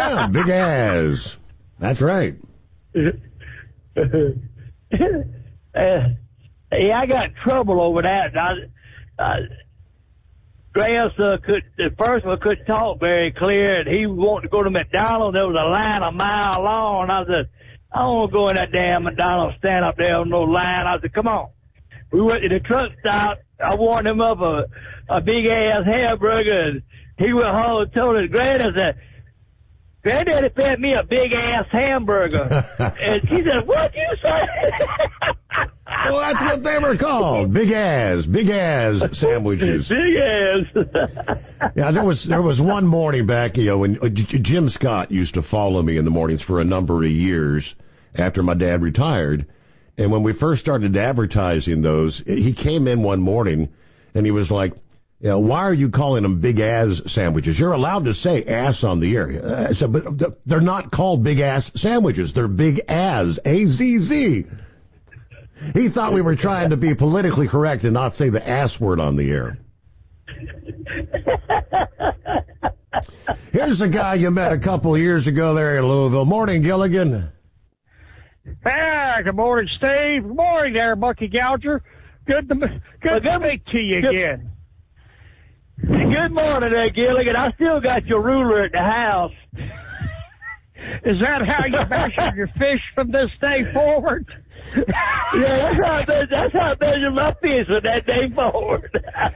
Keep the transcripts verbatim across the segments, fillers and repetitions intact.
Yeah, big ass. That's right. uh, yeah, I got trouble over that. I, uh, Grass uh, could the first one couldn't talk very clear, and he wanted to go to McDonald's. There was a line a mile long, and I said, "I don't want to go in that damn McDonald's, stand up there on no line." I said, "Come on." We went to the truck stop. I warned him up a a big ass hamburger, and he went home and told his granddad, said, "Granddaddy fed me a big ass hamburger." And she said, "What'd you say?" Well, that's what they were called. Big ass, big ass sandwiches. Big ass. Yeah, there was there was one morning back, you know, when uh, Jim Scott used to follow me in the mornings for a number of years after my dad retired. And when we first started advertising those, he came in one morning and he was like, you know, "Why are you calling them big ass sandwiches? You're allowed to say ass on the air." I said, "But they're not called big ass sandwiches. They're big as, A Z Z. He thought we were trying to be politically correct and not say the ass word on the air. Here's a guy you met a couple of years ago there in Louisville. Morning, Gilligan. Ah, good morning, Steve. Good morning there, Bucky Gouger. Good to, good well, to speak to you good, again. Good morning there, Gilligan. I still got your ruler at the house. Is that how you measure your fish from this day forward? Yeah, that's how, I, that's how I measure my fish from that day forward.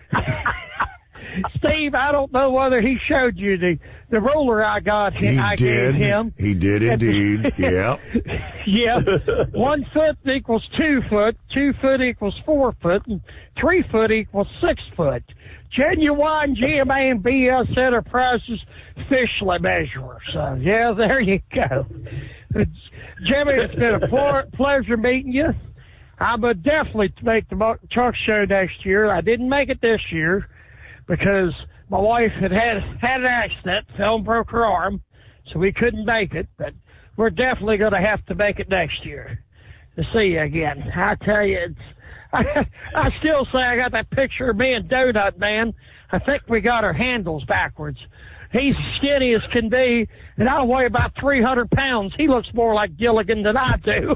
Steve, I don't know whether he showed you the, the ruler I got him. He I did. gave him. He did indeed. Yeah. Yeah. One foot equals two foot, two foot equals four foot, and three foot equals six foot. Genuine G M A and B S Enterprises Fishly Measurer. So, yeah, there you go. Jimmy, it's been a pl- pleasure meeting you. I would definitely make the truck show next year. I didn't make it this year because my wife had had, had an accident, fell and broke her arm, so we couldn't make it. But we're definitely going to have to make it next year to see you again. I tell you, it's, I, I still say I got that picture of me and Donut Man. I think we got our handles backwards. He's skinny as can be, and I weigh about three hundred pounds. He looks more like Gilligan than I do.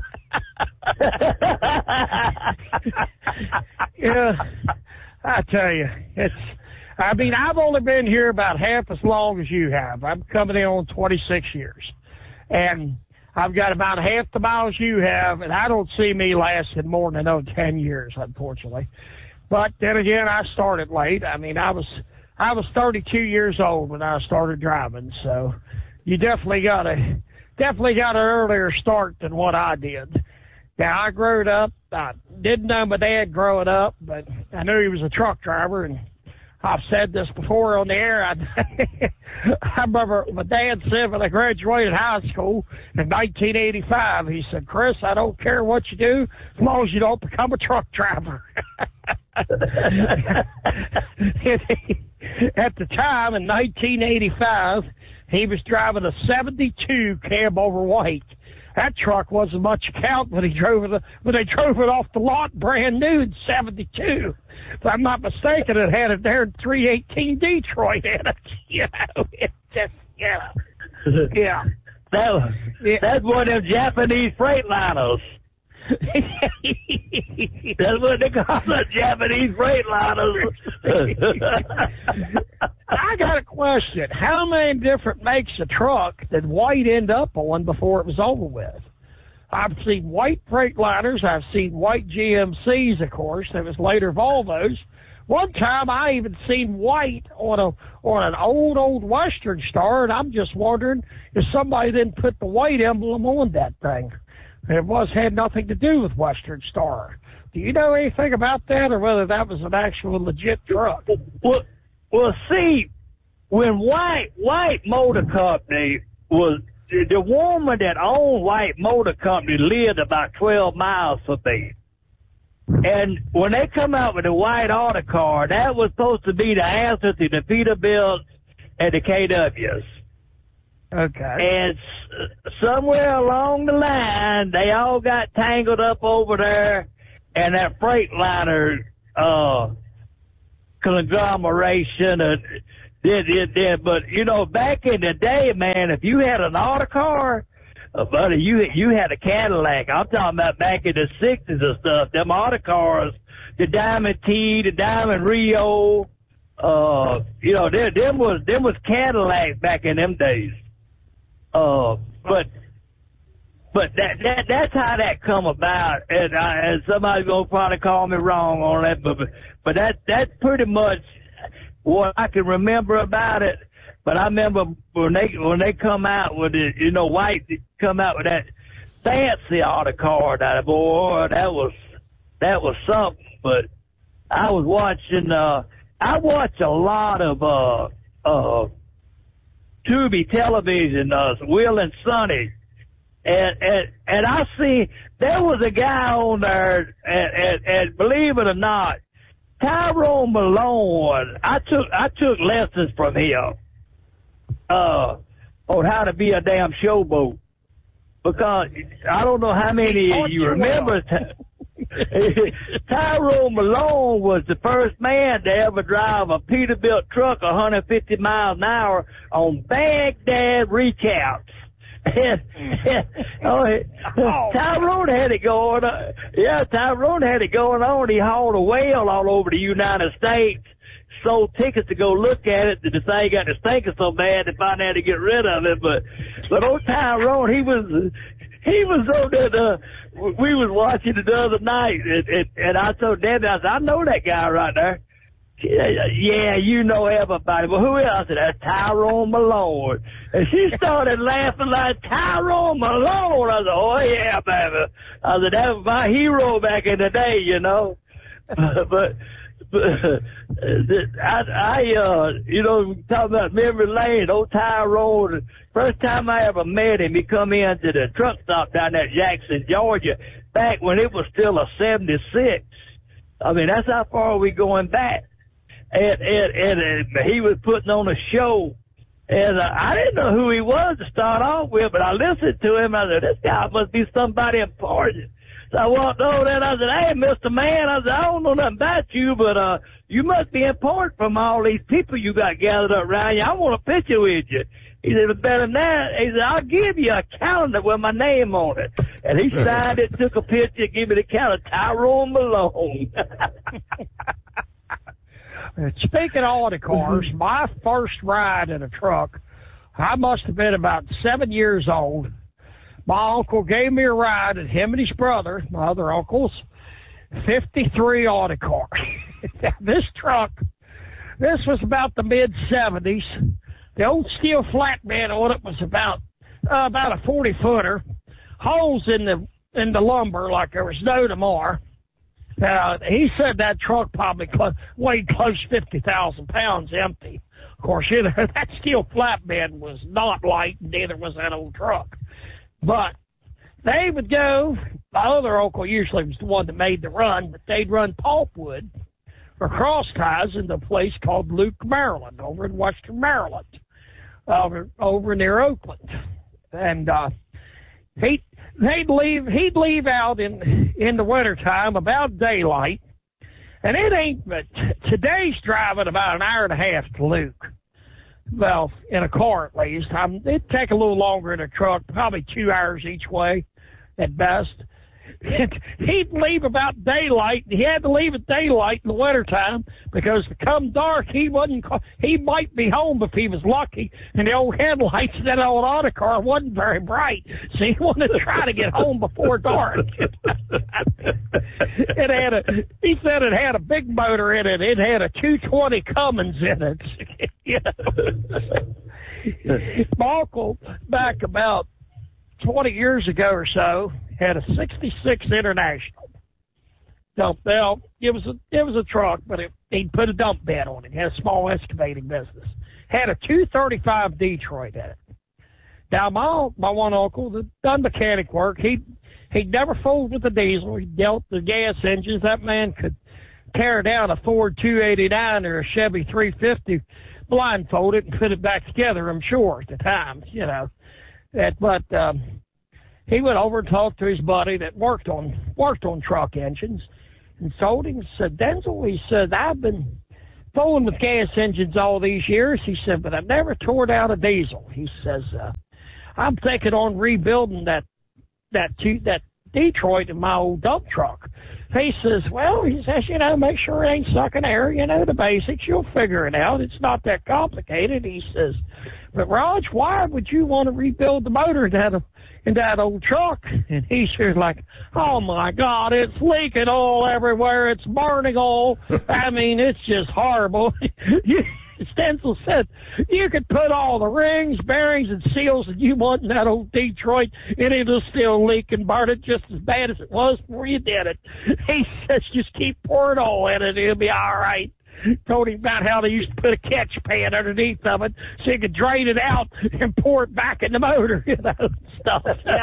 Yeah, I tell you, it's, I mean, I've only been here about half as long as you have. I'm coming in on twenty-six years. And I've got about half the miles you have, and I don't see me lasting more than another ten years, unfortunately. But then again, I started late. I mean, I was... I was thirty-two years old when I started driving, so you definitely got a definitely got an earlier start than what I did. Now, I grew up, I didn't know my dad growing up, but I knew he was a truck driver, and I've said this before on the air. I, I remember my dad said when I graduated high school in nineteen eighty-five, he said, "Chris, I don't care what you do as long as you don't become a truck driver." At the time, in nineteen eighty-five, he was driving a seventy-two cab over white. That truck wasn't much account when he drove it, when they drove it off the lot brand new in seventy-two. If I'm not mistaken, it had it there in three eighteen Detroit in it. You know, it just, yeah. Yeah. That was, yeah. That's one of them Japanese Freightliners. That's what they call the Japanese Freightliners. I got a question. How many different makes of truck did White end up on before it was over with? I've seen white Freightliners. I've seen white G M Cs, of course. There was later Volvos. One time I even seen white on a on an old, old Western Star, and I'm just wondering if somebody didn't put the white emblem on that thing. It was had nothing to do with Western Star. Do you know anything about that, or whether that was an actual legit truck? Well, well, see, when White White Motor Company was the woman that owned White Motor Company lived about twelve miles from me. And when they come out with the white auto car, that was supposed to be the answer to the Peterbilt and the K Ws. Okay. And s- somewhere along the line, they all got tangled up over there, and that Freightliner uh, conglomeration, uh, Did it did, but you know, back in the day, man, if you had an auto car, uh, buddy, you you had a Cadillac. I'm talking about back in the sixties and stuff. Them auto cars, the Diamond T, the Diamond Rio, uh, you know, them, them was them was Cadillacs back in them days. Uh, but but that that that's how that come about, and, I, and somebody's gonna probably call me wrong on that, but but that that's pretty much what I can remember about it. But I remember when they when they come out with it, you know, White come out with that fancy auto car. That boy, that was that was something. But I was watching. Uh, I watch a lot of uh, uh, Tubi television, uh, Will and Sonny, and and and I see there was a guy on there, and, and, and believe it or not, Tyrone Malone. I took I took lessons from him uh, on how to be a damn showboat, because I don't know how many of you remember. Tyrone Malone was the first man to ever drive a Peterbilt truck one hundred fifty miles an hour on Baghdad recounts. And, and, oh, Tyrone had it going on. Yeah, Tyrone had it going on. He hauled a whale all over the United States, sold tickets to go look at it. The thing got to stinking so bad they finally had to get rid of it. But, but old Tyrone, he was, he was on that, uh, we was watching it the other night, and, and, and I told Debbie, I said, I know that guy right there. Yeah, you know everybody. But who else? I said, that's Tyrone Malone. And she started laughing like, Tyrone Malone. I said, oh, yeah, baby. I said, that was my hero back in the day, you know. but, but I, I, uh, you know, talking about memory lane, old Tyrone. First time I ever met him, he come into the truck stop down there in Jackson, Georgia, back when it was still a seventy-six. I mean, that's how far we going back. And, and, and, and he was putting on a show. And uh, I didn't know who he was to start off with, but I listened to him. I said, this guy must be somebody important. So I walked over there and I said, hey, Mister Man, I said, I don't know nothing about you, but uh, you must be important from all these people you got gathered up around you. I want a picture with you. He said, better than that. He said, I'll give you a calendar with my name on it. And he signed it, took a picture, gave me the calendar, Tyrone Malone. Speaking of auto cars, my first ride in a truck, I must have been about seven years old. My uncle gave me a ride, and him and his brother, my other uncles, fifty-three auto car. This truck, this was about the mid-seventies. The old steel flatbed on it was about uh, about a forty-footer. Holes in the in the lumber like there was no tomorrow. Uh, he said that truck probably cl- weighed close to fifty thousand pounds empty. Of course, you know, that steel flatbed was not light, and neither was that old truck. But they would go, my other uncle usually was the one that made the run, but they'd run pulpwood or cross ties into a place called Luke, Maryland, over in western Maryland, over, over near Oakland. And uh, he, they'd leave, he'd leave out in, in the wintertime about daylight. And it ain't, but today's driving about an hour and a half to Luke. Well, in a car at least. I'm, it'd take a little longer in a truck, probably two hours each way at best. He'd leave about daylight. He had to leave at daylight in the wintertime because come dark, he wasn't, he might be home if he was lucky. And the old headlights of that old auto car wasn't very bright. So he wanted to try to get home before dark. It had a, he said it had a big motor in it. It had a two twenty Cummins in it. You know? My uncle, back about twenty years ago or so, had a sixty-six International dump bell. It was a, it was a truck, but it, he'd put a dump bed on it. He had a small excavating business. Had a two thirty-five Detroit in it. Now, my my one uncle that done mechanic work, he he'd never fooled with the diesel. He dealt the gas engines. That man could tear down a Ford two eighty-nine or a Chevy three fifty, blindfold it and put it back together, I'm sure, at the time, you know. That, but um, he went over and talked to his buddy that worked on worked on truck engines and told him, said, Denzel, he said, I've been fooling with gas engines all these years. He said, but I never tore down a diesel. He says, uh, I'm thinking on rebuilding that, that, that Detroit in my old dump truck. He says, well, he says, you know, make sure it ain't sucking air. You know, the basics. You'll figure it out. It's not that complicated. He says, but Raj, why would you want to rebuild the motor in that, in that old truck? And he says, like, oh, my God, it's leaking oil everywhere. It's burning oil. I mean, it's just horrible. Stencil said, you could put all the rings, bearings, and seals that you want in that old Detroit, and it'll still leak and burn it just as bad as it was before you did it. He says, just keep pouring oil in it, it'll be all right. Told him about how they used to put a catch pan underneath of it so you could drain it out and pour it back in the motor, you know, stuff.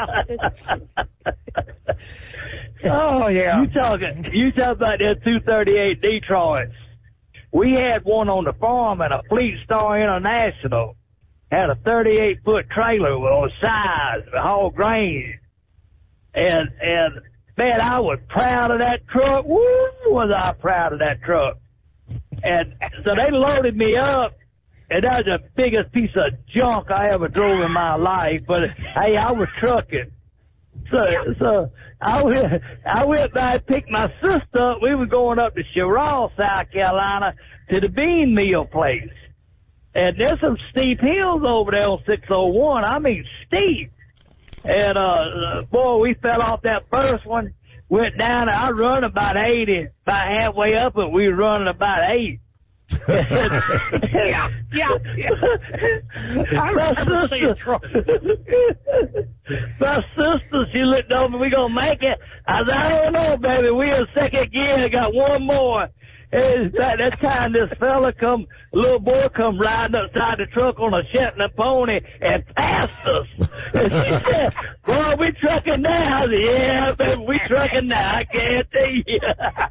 Oh, yeah. You talking, you talking about that two thirty-eight Detroit. We had one on the farm at a Fleet Star International. Had a thirty-eight foot trailer with size, haul grain. And, and, man, I was proud of that truck. Woo, was I proud of that truck. And so they loaded me up, and that was the biggest piece of junk I ever drove in my life. But, hey, I was trucking. So, so I went, I went by and picked my sister up. We were going up to Sherrall, South Carolina, to the bean meal place. And there's some steep hills over there on six oh one. I mean, steep. And, uh, boy, we fell off that first one, went down, and I run about eighty. About halfway up it, we were running about eight. yeah, yeah, yeah. My sister, my sister, she looked over, we gonna make it. I said, I don't know, baby. We in second gear, got one more. And at that time, this fella come, little boy come riding upside the truck on a Shetland pony and passed us. And she said, boy, we trucking now. I said, yeah, baby, we trucking now, I guarantee you.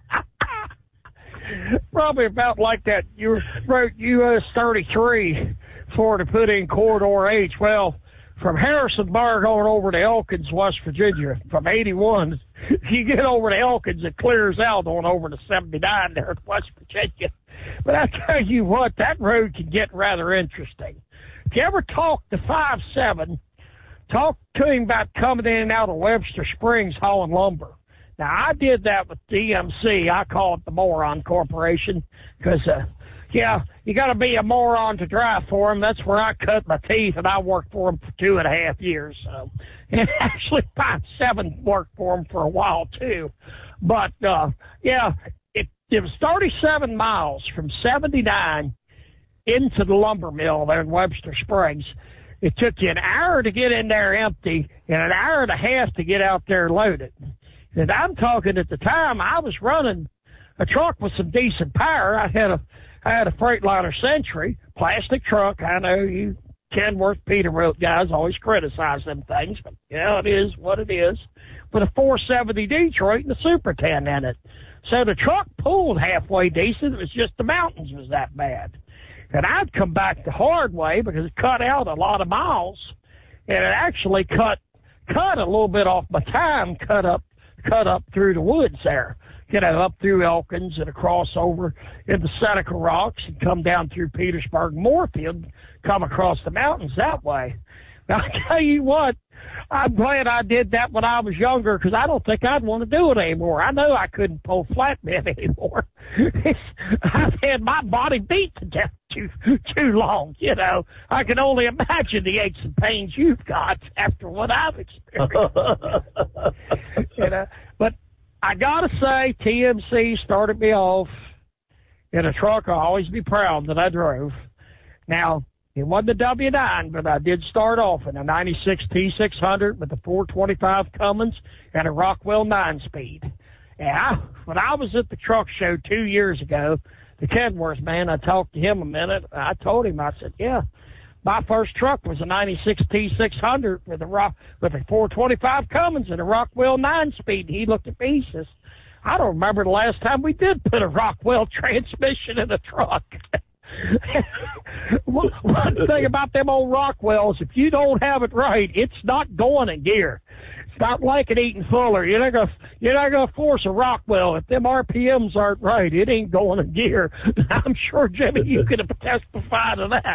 Probably about like that. You wrote U S thirty-three for to put in Corridor H. Well, from Harrisonburg on over to Elkins, West Virginia, from eighty-one, if you get over to Elkins, it clears out on over to seventy-nine there in West Virginia. But I tell you what, that road can get rather interesting. If you ever talk to five seven, talk to him about coming in and out of Webster Springs hauling lumber. Now, I did that with D M C. I call it the Moron Corporation because, uh, yeah, you got to be a moron to drive for them. That's where I cut my teeth, and I worked for them for two and a half years. So, and actually, five seven worked for them for a while, too. But, uh, yeah, it, it was thirty-seven miles from seventy-nine into the lumber mill there in Webster Springs. It took you an hour to get in there empty and an hour and a half to get out there loaded. And I'm talking at the time, I was running a truck with some decent power. I had a, I had a Freightliner Century, plastic truck. I know you Kenworth, Peterbilt guys always criticize them things, but yeah, it is what it is. With a four seventy Detroit and a Super ten in it. So the truck pulled halfway decent. It was just the mountains was that bad. And I'd come back the hard way because it cut out a lot of miles. And it actually cut, cut a little bit off my time, cut up cut up through the woods there, you know, up through Elkins and across over into Seneca Rocks and come down through Petersburg, Moorfield, come across the mountains that way. Now, I tell you what, I'm glad I did that when I was younger because I don't think I'd want to do it anymore. I know I couldn't pull flatbed anymore. It's, I've had my body beat to death too, too long, you know. I can only imagine the aches and pains you've got after what I've experienced. You know, but I gotta say, T M C started me off in a truck I'll always be proud that I drove. Now, it wasn't a W nine, but I did start off in a ninety-six T six hundred with a four twenty-five Cummins and a Rockwell nine-speed. And I, when I was at the truck show two years ago, the Kenworth man, I talked to him a minute. I told him, I said, yeah, my first truck was a ninety-six T six hundred with a rock, with a four twenty-five Cummins and a Rockwell nine-speed. He looked at me, he says, I don't remember the last time we did put a Rockwell transmission in a truck. One thing about them old Rockwells, if you don't have it right, it's not going in gear. stop liking eating Fuller. You're not gonna you're not gonna force a Rockwell. If them R P Ms aren't right, it ain't going in gear. I'm sure, Jimmy, you could have testified to that.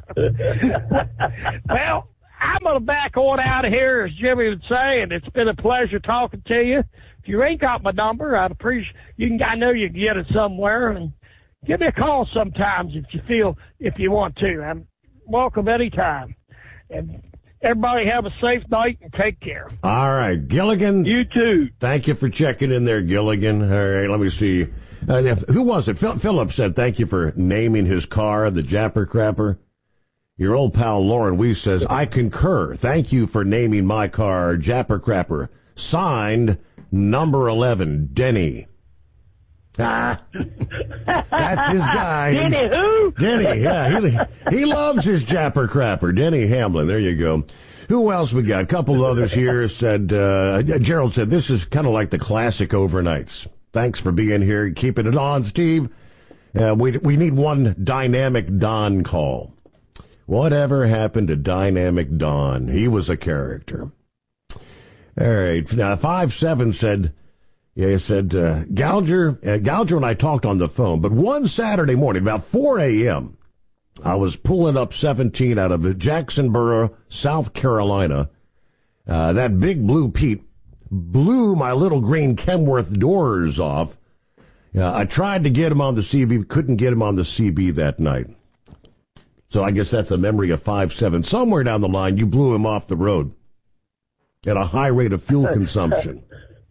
Well, I'm gonna back on out of here, as Jimmy would say, and it's been a pleasure talking to you. If you ain't got my number, I'd appreciate you can. I know you can get it somewhere, and give me a call sometimes if you feel if you want to. I'm welcome anytime. And everybody have a safe night and take care. All right, Gilligan. You too. Thank you for checking in there, Gilligan. All right, let me see. Uh, who was it? Phil, Philip said thank you for naming his car the Japper Crapper. Your old pal Lauren Weiss says, I concur. Thank you for naming my car Japper Crapper. Signed, number eleven, Denny. Ah, that's his guy. Denny who? Denny, yeah. He, he loves his Japper Crapper. Denny Hamlin, there you go. Who else we got? A couple others here said, uh, Gerald said, this is kind of like the classic overnights. Thanks for being here. Keeping it on, Steve. Uh, we, we need one Dynamic Don call. Whatever happened to Dynamic Don? He was a character. All right. Now, five seven said, yeah, he said, uh, Gouger, uh, Gouger and I talked on the phone, but one Saturday morning, about four a.m., I was pulling up seventeen out of Jacksonboro, South Carolina. Uh, that big blue Pete blew my little green Kenworth doors off. Uh, I tried to get him on the C B, couldn't get him on the C B that night. So I guess that's a memory of five seven. Somewhere down the line, you blew him off the road at a high rate of fuel consumption.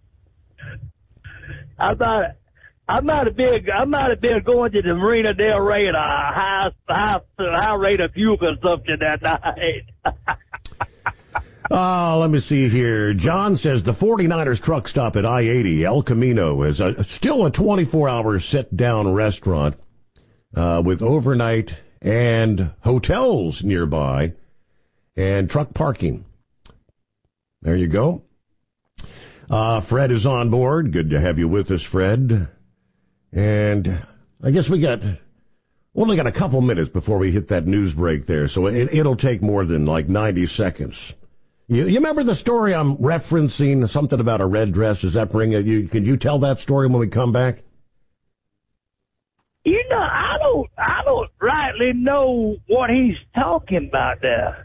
I'm not, I'm not a big, I'm not a big going to the Marina Del Rey at a high, high, high rate of fuel consumption that night. Oh, let me see here. John says the 49ers truck stop at I eighty, El Camino, is a, still a twenty-four hour sit-down restaurant uh, with overnight and hotels nearby and truck parking. There you go. Uh, Fred is on board. Good to have you with us, Fred. And I guess we got, only got a couple minutes before we hit that news break there, so it, it'll take more than like ninety seconds. You, you remember the story I'm referencing, something about a red dress? Does that bring it? You, can you tell that story when we come back? You know, I don't, I don't rightly know what he's talking about there.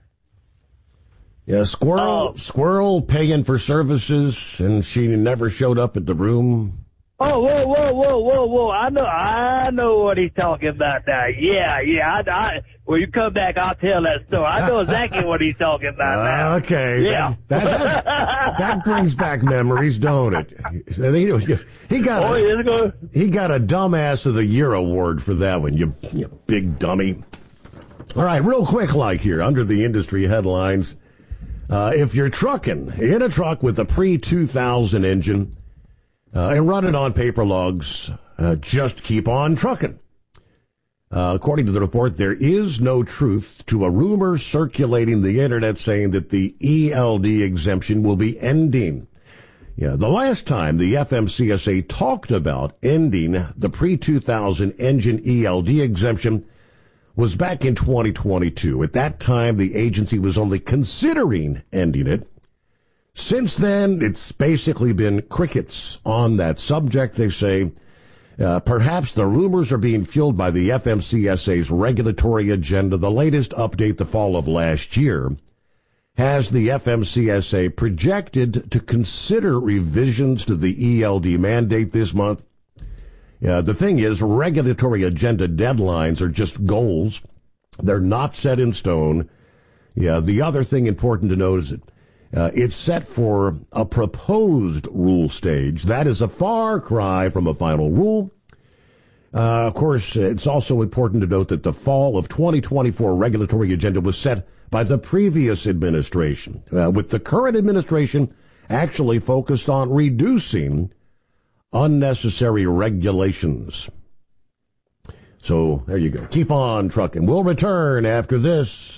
Yeah, squirrel, Oh. squirrel paying for services, and she never showed up at the room. Oh, whoa, whoa, whoa, whoa, whoa! I know, I know what he's talking about now. Yeah, yeah. I, I, when you come back, I'll tell that story. I know exactly what he's talking about now. Okay, Yeah. that, that, that, that brings back memories, don't it? He got, Oh, a, it's going. he got a dumbass of the year award for that one. You, you big dummy. All right, real quick, like here under the industry headlines. Uh, if you're trucking in a truck with a pre two thousand engine uh, and running on paper logs, uh, just keep on trucking. Uh, according to the report, there is no truth to a rumor circulating the internet saying that the E L D exemption will be ending. Yeah, the last time the F M C S A talked about ending the pre two thousand engine E L D exemption was back in twenty twenty-two. At that time, the agency was only considering ending it. Since then, it's basically been crickets on that subject, they say. Uh, perhaps the rumors are being fueled by the F M C S A's regulatory agenda. The latest update, the fall of last year, has the F M C S A projected to consider revisions to the E L D mandate this month. Uh, the thing is, regulatory agenda deadlines are just goals. They're not set in stone. Yeah, the other thing important to note is that uh, it's set for a proposed rule stage. That is a far cry from a final rule. Uh, of course, it's also important to note that the fall of twenty twenty-four regulatory agenda was set by the previous administration, uh, with the current administration actually focused on reducing unnecessary regulations. So there you go. Keep on trucking. We'll return after this.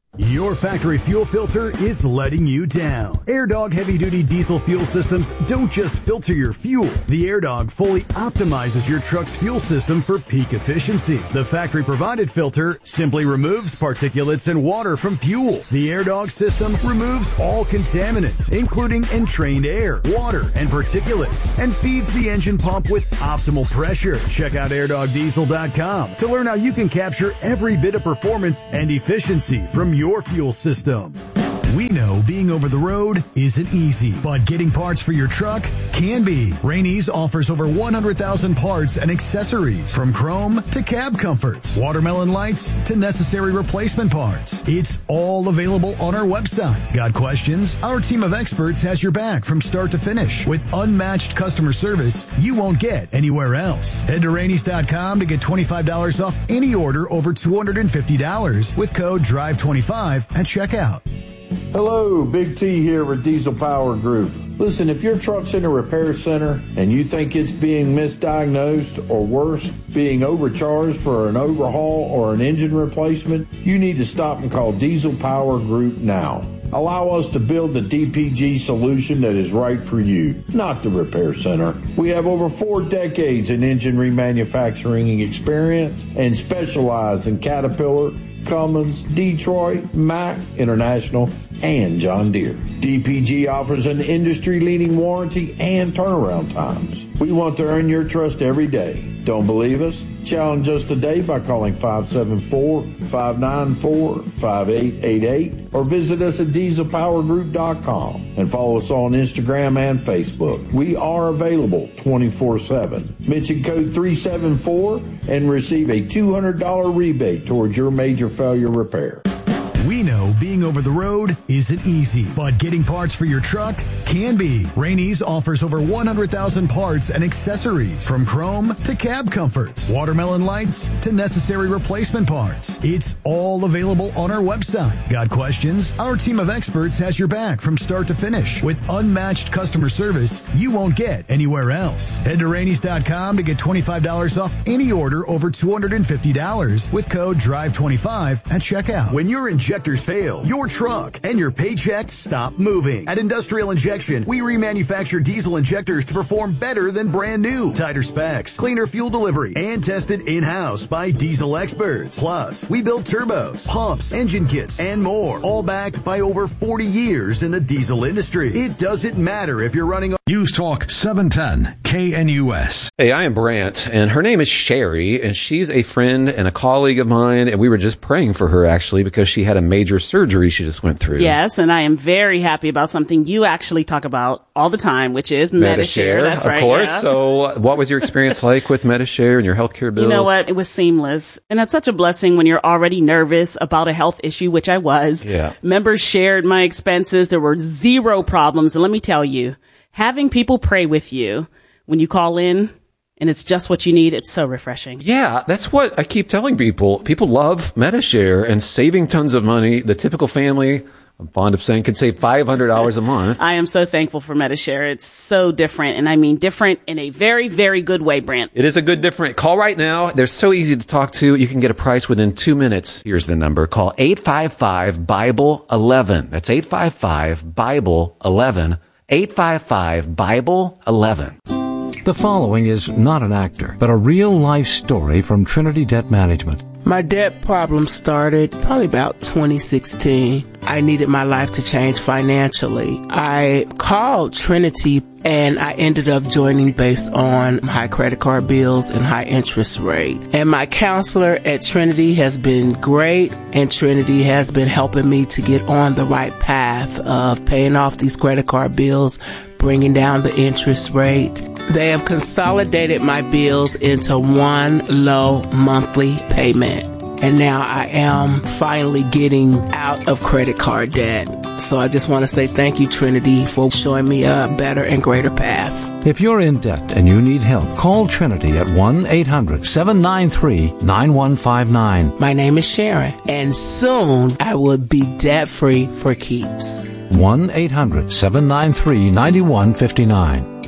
Your factory fuel filter is letting you down. AirDog heavy-duty diesel fuel systems don't just filter your fuel. The AirDog fully optimizes your truck's fuel system for peak efficiency. The factory-provided filter simply removes particulates and water from fuel. The AirDog system removes all contaminants, including entrained air, water, and particulates, and feeds the engine pump with optimal pressure. Check out air dog diesel dot com to learn how you can capture every bit of performance and efficiency from your your fuel system. We know being over the road isn't easy, but getting parts for your truck can be. Rainey's offers over one hundred thousand parts and accessories, from chrome to cab comforts, watermelon lights to necessary replacement parts. It's all available on our website. Got questions? Our team of experts has your back from start to finish with unmatched customer service you won't get anywhere else. Head to Rainey's dot com to get twenty-five dollars off any order over two hundred fifty dollars with code drive twenty-five at checkout. Hello, Big T here with Diesel Power Group. Listen, if your truck's in a repair center and you think it's being misdiagnosed or worse, being overcharged for an overhaul or an engine replacement, you need to stop and call Diesel Power Group now. Allow us to build the D P G solution that is right for you, not the repair center. We have over four decades in engine remanufacturing experience and specialize in Caterpillar, Cummins, Detroit, Mack, International, and John Deere. D P G offers an industry-leading warranty and turnaround times. We want to earn your trust every day. Don't believe us? Challenge us today by calling five seven four, five nine four, five eight eight eight or visit us at diesel power group dot com and follow us on Instagram and Facebook. We are available twenty-four seven. Mention code three seven four and receive a two hundred dollars rebate towards your major failure repair. We know being over the road isn't easy, but getting parts for your truck can be. Rainey's offers over one hundred thousand parts and accessories, from chrome to cab comforts, watermelon lights to necessary replacement parts. It's all available on our website. Got questions? Our team of experts has your back from start to finish with unmatched customer service you won't get anywhere else. Head to Rainey's dot com to get twenty-five dollars off any order over two hundred fifty dollars with code drive twenty-five at checkout. When you're in injectors fail, your truck and your paycheck stop moving. At Industrial Injection, we remanufacture diesel injectors to perform better than brand new. Tighter specs, cleaner fuel delivery, and tested in-house by diesel experts. Plus, we build turbos, pumps, engine kits, and more, all backed by over forty years in the diesel industry. It doesn't matter if you're running... News Talk seven ten K N U S. Hey, I am Brant, and her name is Sherry, and she's a friend and a colleague of mine, and we were just praying for her, actually, because she had a major surgery she just went through. Yes, and I am very happy about something you actually talk about all the time, which is Medi-Share. That's of right. Of course. Yeah. So what was your experience like with Medi-Share and your healthcare bills? You know what? It was seamless. And that's such a blessing when you're already nervous about a health issue, which I was. Yeah. Members shared my expenses. There were zero problems. And let me tell you, having people pray with you when you call in and it's just what you need, it's so refreshing. Yeah, that's what I keep telling people. People love Medi-Share and saving tons of money. The typical family, I'm fond of saying, could save five hundred dollars a month. I am so thankful for Medi-Share. It's so different, and I mean different in a very, very good way, Brant. It is a good different. Call right now. They're so easy to talk to. You can get a price within two minutes. Here's the number. Call eight five five, Bible eleven. That's eight five five, Bible eleven. eight five five, Bible eleven. The following is not an actor, but a real-life story from Trinity Debt Management. My debt problem started probably about twenty sixteen. I needed my life to change financially. I called Trinity and I ended up joining based on high credit card bills and high interest rate. And my counselor at Trinity has been great, and Trinity has been helping me to get on the right path of paying off these credit card bills, bringing down the interest rate. They have consolidated my bills into one low monthly payment. And now I am finally getting out of credit card debt. So I just want to say thank you, Trinity, for showing me a better and greater path. If you're in debt and you need help, call Trinity at one eight hundred, seven nine three, nine one five nine. My name is Sharon, and soon I will be debt-free for keeps. one eight hundred, seven nine three, nine one five nine.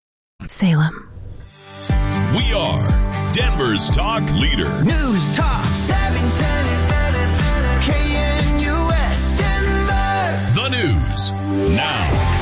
Salem. We are Denver's talk leader. News Talk seven ten K N U S. starts now.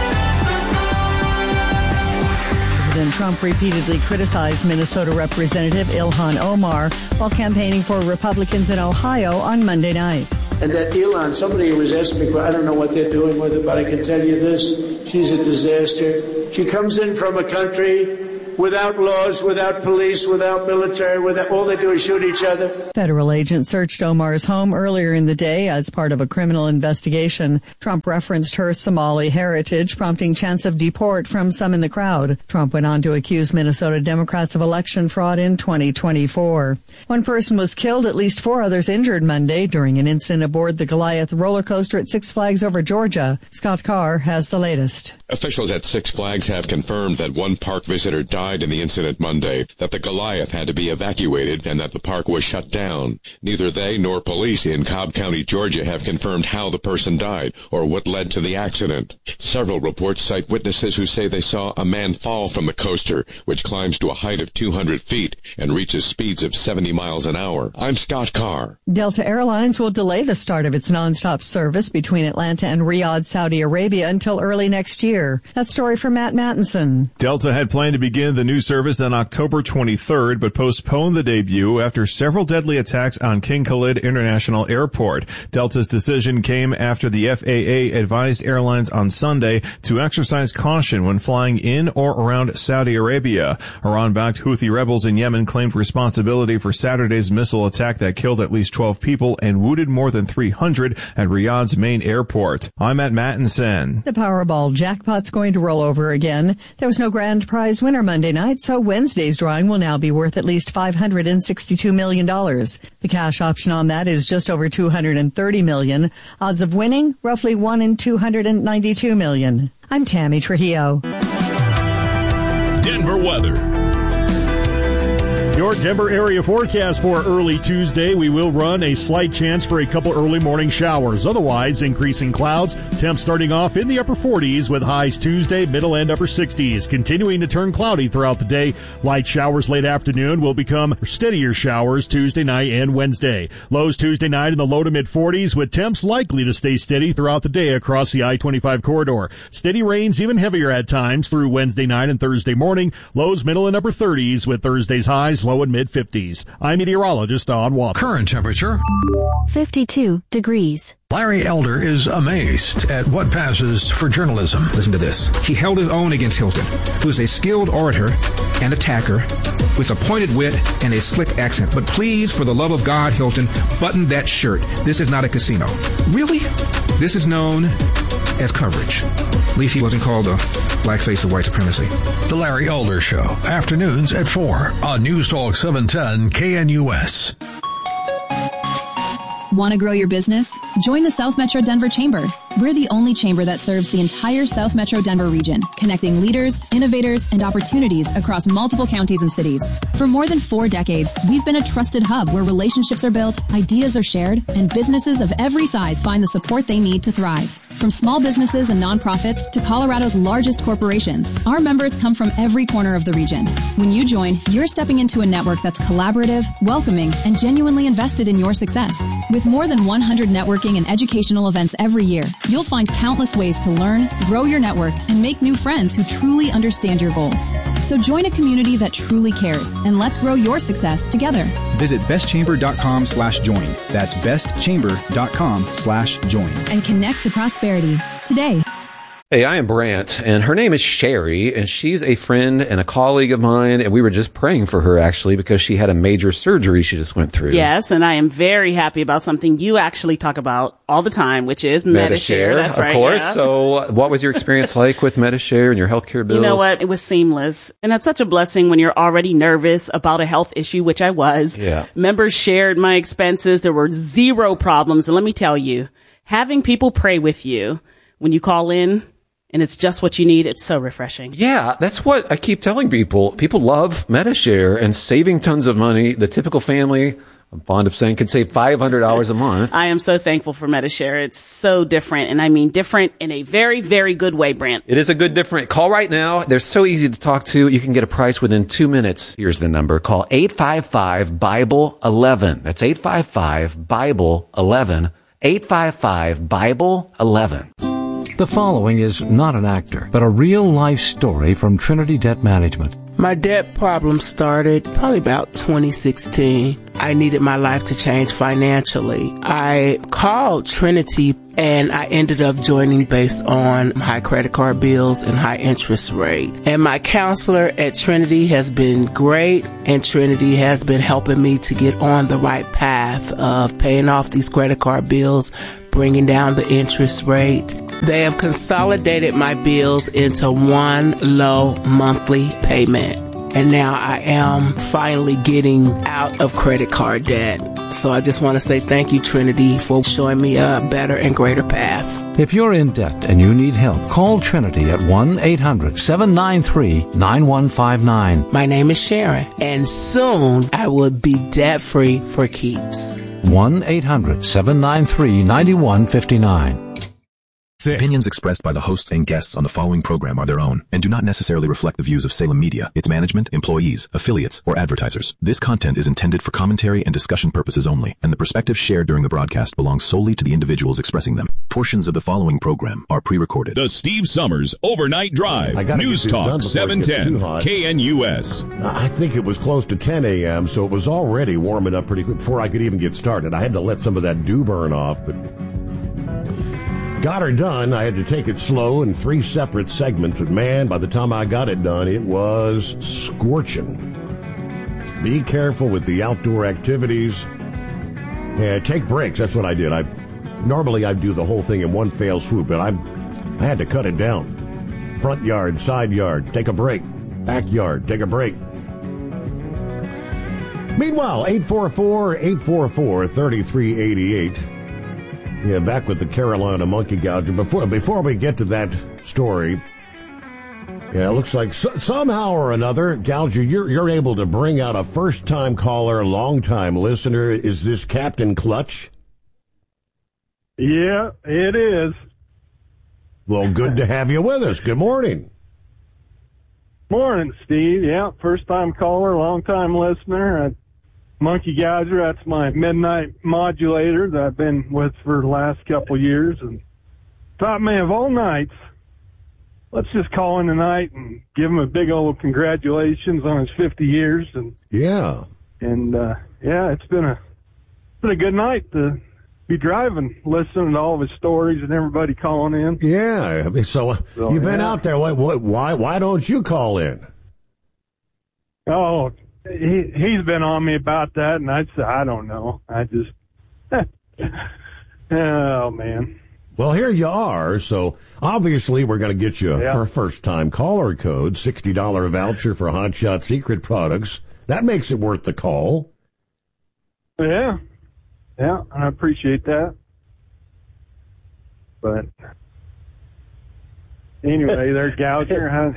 President Trump repeatedly criticized Minnesota Representative Ilhan Omar while campaigning for Republicans in Ohio on Monday night. And that Ilhan, somebody was asking me, I don't know what they're doing with her, but I can tell you this, she's a disaster. She comes in from a country without laws, without police, without military, without, all they do is shoot each other. Federal agents searched Omar's home earlier in the day as part of a criminal investigation. Trump referenced her Somali heritage, prompting chants of deport from some in the crowd. Trump went on to accuse Minnesota Democrats of election fraud in twenty twenty-four. One person was killed, at least four others injured Monday during an incident aboard the Goliath roller coaster at Six Flags over Georgia. Scott Carr has the latest. Officials at Six Flags have confirmed that one park visitor died in the incident Monday, that the Goliath had to be evacuated, and that the park was shut down. Neither they nor police in Cobb County, Georgia, have confirmed how the person died or what led to the accident. Several reports cite witnesses who say they saw a man fall from the coaster, which climbs to a height of two hundred feet and reaches speeds of seventy miles an hour. I'm Scott Carr. Delta Airlines will delay the start of its nonstop service between Atlanta and Riyadh, Saudi Arabia until early next year. That story from Matt Mattinson. Delta had planned to begin the new service on October twenty-third, but postponed the debut after several deadly attacks on King Khalid International Airport. Delta's decision came after the F A A advised airlines on Sunday to exercise caution when flying in or around Saudi Arabia. Iran-backed Houthi rebels in Yemen claimed responsibility for Saturday's missile attack that killed at least twelve people and wounded more than three hundred at Riyadh's main airport. I'm at Mattinson. The Powerball jackpot's going to roll over again. There was no grand prize winner Monday night, so Wednesday's drawing will now be worth at least five hundred sixty-two million dollars. The cash option on that is just over two hundred thirty million dollars. Odds of winning, roughly one in two hundred ninety-two million dollars. I'm Tammy Trujillo. Denver weather. Your Denver area forecast for early Tuesday. We will run a slight chance for a couple early morning showers. Otherwise, increasing clouds. Temps starting off in the upper forties with highs Tuesday, middle and upper sixties. Continuing to turn cloudy throughout the day. Light showers late afternoon will become steadier showers Tuesday night and Wednesday. Lows Tuesday night in the low to mid forties with temps likely to stay steady throughout the day across the I twenty-five corridor. Steady rains even heavier at times through Wednesday night and Thursday morning. Lows middle and upper thirties with Thursday's highs low and mid fifties. I'm meteorologist Don Watson. Current temperature fifty-two degrees. Larry Elder is amazed at what passes for journalism. Listen to this. He held his own against Hilton, who is a skilled orator and attacker with a pointed wit and a slick accent. But please, for the love of God, Hilton, button that shirt. This is not a casino. Really? This is known as coverage. At least he wasn't called a black face of white supremacy. The Larry Elder Show, afternoons at four on News Talk seven ten K N U S. Want to grow your business? Join the South Metro Denver Chamber. We're the only chamber that serves the entire South Metro Denver region, connecting leaders, innovators, and opportunities across multiple counties and cities. For more than four decades, we've been a trusted hub where relationships are built, ideas are shared, and businesses of every size find the support they need to thrive. From small businesses and nonprofits to Colorado's largest corporations, our members come from every corner of the region. When you join, you're stepping into a network that's collaborative, welcoming, and genuinely invested in your success. With more than one hundred networking and educational events every year, you'll find countless ways to learn, grow your network, and make new friends who truly understand your goals. So join a community that truly cares, and let's grow your success together. Visit bestchamber.com slash join. That's bestchamber.com slash join. And connect to prosperity today. Hey, I am Brant, and her name is Sherry, and she's a friend and a colleague of mine, and we were just praying for her, actually, because she had a major surgery she just went through. Yes, and I am very happy about something you actually talk about all the time, which is Medi-Share. That's of right. Of course. Yeah. So what was your experience like with Medi-Share and your healthcare bills? You know what? It was seamless. And that's such a blessing when you're already nervous about a health issue, which I was. Yeah. Members shared my expenses. There were zero problems. And let me tell you, having people pray with you when you call in, and it's just what you need. It's so refreshing. Yeah, that's what I keep telling people. People love Medi-Share and saving tons of money. The typical family, I'm fond of saying, could save five hundred dollars a month. I am so thankful for Medi-Share. It's so different. And I mean different in a very, very good way, Brant. It is a good different. Call right now. They're so easy to talk to. You can get a price within two minutes. Here's the number. Call eight five five Bible eleven. That's eight five five Bible eleven. eight five five Bible eleven. The following is not an actor, but a real-life story from Trinity Debt Management. My debt problem started probably about twenty sixteen. I needed my life to change financially. I called Trinity and I ended up joining based on high credit card bills and high interest rate. And my counselor at Trinity has been great, and Trinity has been helping me to get on the right path of paying off these credit card bills, bringing down the interest rate. They have consolidated my bills into one low monthly payment. And now I am finally getting out of credit card debt. So I just want to say thank you, Trinity, for showing me a better and greater path. If you're in debt and you need help, call Trinity at one eight hundred seven nine three nine one five nine. My name is Sharon, and soon I will be debt-free for keeps. one eight hundred seven nine three nine one five nine. Opinions expressed by the hosts and guests on the following program are their own and do not necessarily reflect the views of Salem Media, its management, employees, affiliates, or advertisers. This content is intended for commentary and discussion purposes only, and the perspectives shared during the broadcast belong solely to the individuals expressing them. Portions of the following program are pre-recorded. The Steve Summers Overnight Drive. News Talk seven ten K N U S. I think it was close to ten a.m., so it was already warming up pretty quick before I could even get started. I had to let some of that dew burn off, but got her done. I had to take it slow in three separate segments, but man, by the time I got it done, it was scorching. Be careful with the outdoor activities. Yeah, take breaks. That's what I did. I normally I do the whole thing in one fell swoop, but I I had to cut it down. Front yard, side yard, take a break. Backyard, take a break. Meanwhile, eight four four, eight four four, three three eight eight. Yeah, back with the Carolina monkey gouger. Before before we get to that story, yeah, it looks like so, somehow or another, Gouger, you're you're able to bring out a first-time caller, long-time listener. Is this Captain Clutch? Yeah, it is. Well, good to have you with us. Good morning. Morning, Steve. Yeah, first-time caller, long-time listener. I Monkey Gouger, that's my midnight modulator that I've been with for the last couple of years. And top man of all nights, let's just call in tonight and give him a big old congratulations on his fifty years. And yeah, and uh, yeah, it's been a been a good night to be driving, listening to all of his stories and everybody calling in. Yeah, so, so you've been yeah. out there. What, what, why why don't you call in? Oh. He, he's been on me about that, and I said, I don't know. I just, oh, man. Well, here you are, so obviously we're going to get you yeah. for a first-time caller code, sixty dollars voucher for Hot Shot Secret Products. That makes it worth the call. Yeah, yeah, I appreciate that. But anyway, there's Gouger.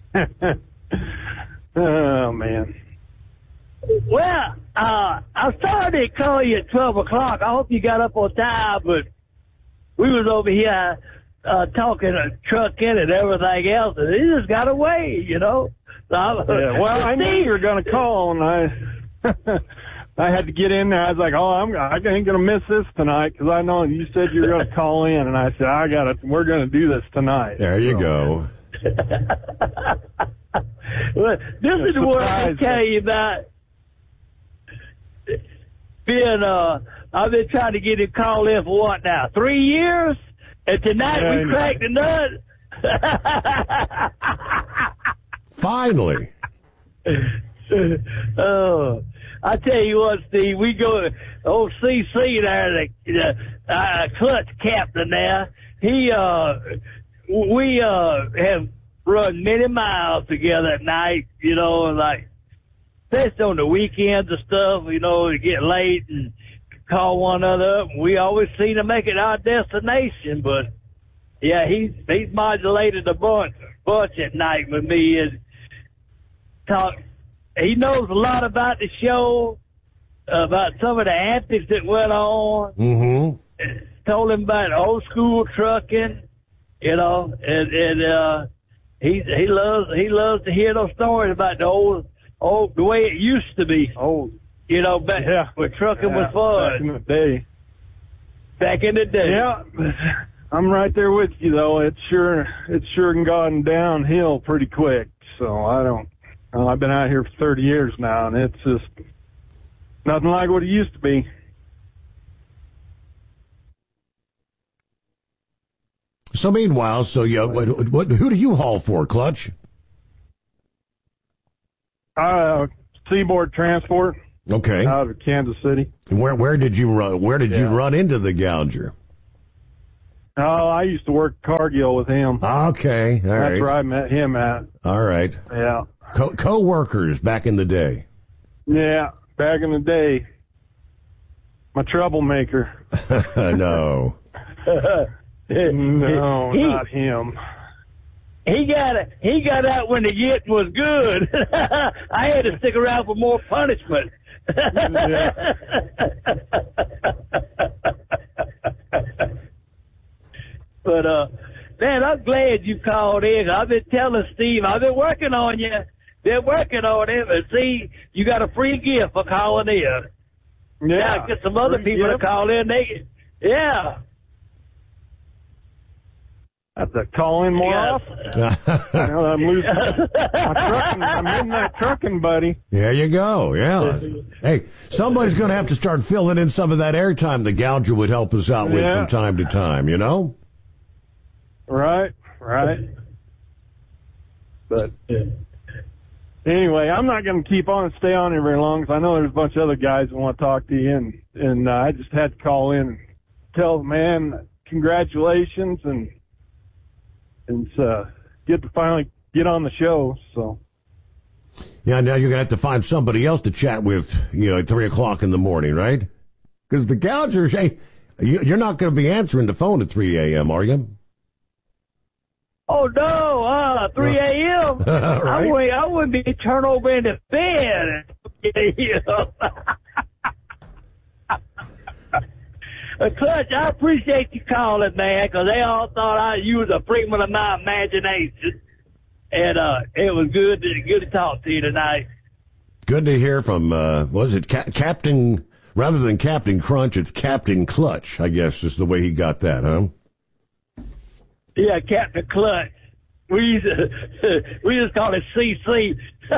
Oh, man. Well, uh, I started to call you at twelve o'clock. I hope you got up on time, but we was over here uh, talking a truck in and everything else, and it just got away, you know. So yeah, well, I knew you were going to call, and I I had to get in there. I was like, oh, I'm, I ain't going to miss this tonight because I know you said you were going to call in, and I said, I got to, we're going to do this tonight. There you so. go. Well, this is what I tell you about being, uh, I've been trying to get him called in for what now? Three years? And tonight yeah, we cracked the nut. Finally. Oh, I tell you what, Steve, we go, old C C there, the, the uh, Clutch captain there, he, uh, we, uh, have run many miles together at night, you know, and like, especially on the weekends and stuff, you know, to get late and call one another up. And we always seem to make it our destination, but yeah, he's, he's modulated a bunch, bunch at night with me and talk. He knows a lot about the show, about some of the antics that went on. Mm-hmm. Told him about old school trucking, you know, and, and, uh, He he loves he loves to hear those stories about the old old the way it used to be. Old, you know, back yeah. when trucking yeah, was fun. Back in the day. Back in the day. Yeah. I'm right there with you, though. It's sure, it's sure gone downhill pretty quick. So I don't, well, I've been out here for thirty years now, and it's just nothing like what it used to be. So meanwhile, so yeah, what, what, who do you haul for, Clutch? Uh, Seaboard Transport. Okay. Out of Kansas City. And where where did you run? Where did yeah. you run into the gouger? Oh, I used to work Cargill with him. Okay, all That's right. That's where I met him at. All right. Yeah. Co- co-workers back in the day. Yeah, back in the day. My troublemaker. No. No, he, not him. He got it. He got out when the get was good. I had to stick around for more punishment. But uh, man, I'm glad you called in. I've been telling Steve, I've been working on you. Been working on him, and see, you got a free gift for calling in. Yeah, now, get some other people gift. to call in. They, yeah. I have to call in more yeah. often. You know, I'm losing my trucking. I'm in that trucking, buddy. There you go. Yeah. Hey, somebody's going to have to start filling in some of that airtime the gouger would help us out with yeah. from time to time, you know? Right, right. But anyway, I'm not going to keep on and stay on here very long because I know there's a bunch of other guys that want to talk to you, and, and uh, I just had to call in and tell the man congratulations, and and it's uh, good to finally get on the show. So yeah, now you're going to have to find somebody else to chat with, you know, at three o'clock in the morning, right? Because the gougers, hey, you're not going to be answering the phone at three a.m., are you? Oh, no, uh, three a.m. Right. I, wouldn't, I wouldn't be turned over in the bed. You know? uh, Clutch, I appreciate you calling, man, because they all thought I, you was a figment of my imagination. And uh, it was good to, good to talk to you tonight. Good to hear from, uh, was it Ca- Captain, rather than Captain Crunch, it's Captain Clutch, I guess is the way he got that, huh? Yeah, Captain Clutch. We used to, we just call it C C.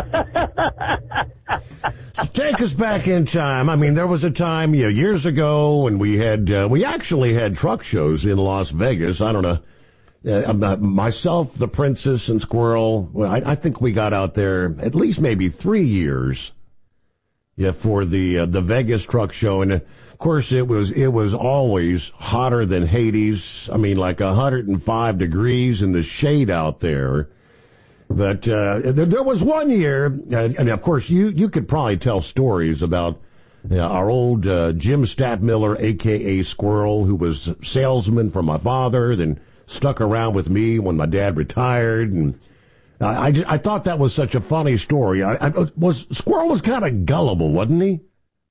So take us back in time. I mean, there was a time, you know, years ago when we had, uh, we actually had truck shows in Las Vegas. I don't know. Uh, myself, the Princess, and Squirrel. Well, I, I think we got out there at least maybe three years. Yeah, for the uh, the Vegas truck show, and of course it was it was always hotter than Hades. I mean, like one hundred five degrees in the shade out there. But uh, there was one year, and of course you you could probably tell stories about uh, our old uh, Jim Statmiller, aka Squirrel, who was salesman for my father, then stuck around with me when my dad retired, and I, I, just, I thought that was such a funny story. I, I was Squirrel was kind of gullible, wasn't he?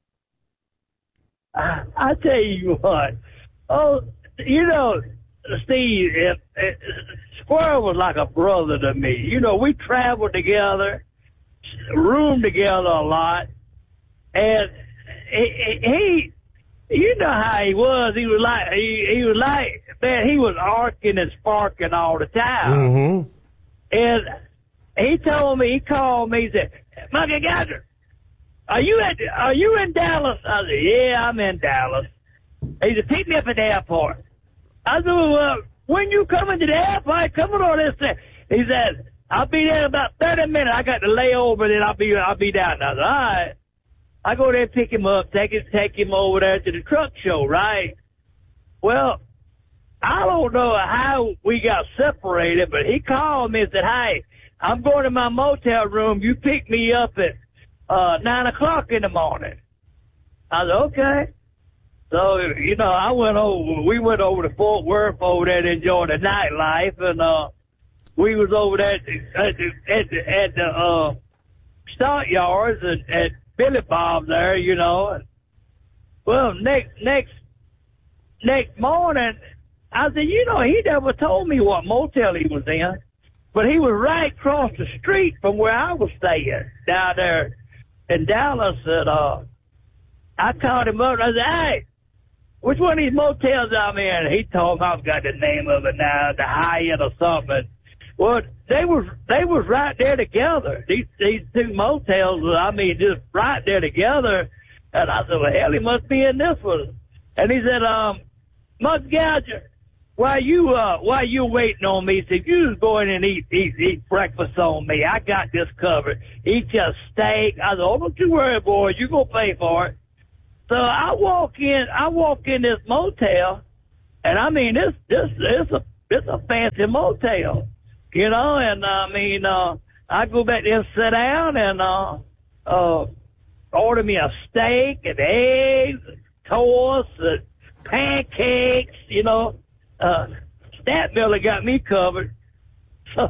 I, I tell you what. Oh, you know, Steve, if, if, Squirrel was like a brother to me. You know, we traveled together, roomed together a lot, and he, he you know how he was. He was like, he, he was like, man, he was arcing and sparking all the time. Mm-hmm. And he told me, he called me, he said, Monkey Gouger, are you at, are you in Dallas? I said, yeah, I'm in Dallas. He said, pick me up at the airport. I said, well, when you coming to the airport, coming on this thing? He said, I'll be there in about thirty minutes. I got to lay over, then I'll be, I'll be down. I said, all right. I go there and pick him up, take him, take him over there to the truck show, right? Well, I don't know how we got separated, but he called me and said, hey, I'm going to my motel room. You pick me up at uh nine o'clock in the morning. I said, okay. So, you know, I went over, we went over to Fort Worth over there to enjoy the nightlife, and uh we was over there at the, at the, at the, at the uh, stockyards and at Billy Bob there, you know. Well, next, next, next morning, I said, you know, he never told me what motel he was in, but he was right across the street from where I was staying down there in Dallas. And uh, I called him up and I said, hey, which one of these motels I'm in? He told me I've got the name of it now, the Hyatt or something. Well, they was they was right there together. These these two motels, I mean, just right there together. And I said, well, hell, he must be in this one. And he said, um, Mud Gouger, while you uh while you waiting on me, he said, you just go in and eat eat eat breakfast on me. I got this covered. Eat your steak. I said, oh, don't you worry, boy. You gonna pay for it. So I walk in, I walk in this motel, and I mean, this this it's a it's a fancy motel, you know. And I mean, uh, I go back there and sit down and uh uh order me a steak and eggs, and toast, and pancakes, you know. Uh, Stat Miller got me covered. So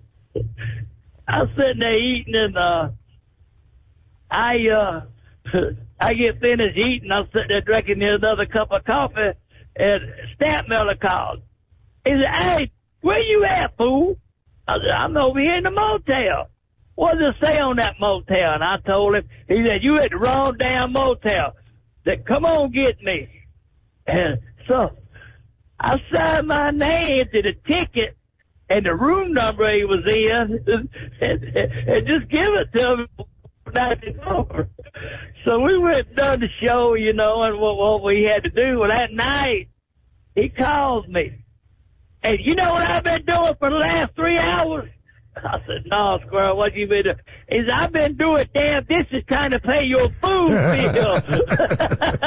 I was sitting there eating, and uh, I uh, I get finished eating. I'm sitting there drinking me another cup of coffee, and Stat Miller called. He said, hey, where you at, fool? I said, I'm over here in the motel. What does it say on that motel? And I told him. He said, you at the wrong damn motel. He said, come on, get me. And so I signed my name to the ticket and the room number he was in, and, and, and just give it to him. Over. So we went and done the show, you know, and what, what we had to do. Well, that night, he calls me. And you know what I've been doing for the last three hours? I said, no, Squirrel, what you been doing? He said, I've been doing damn dishes trying to pay your food bill.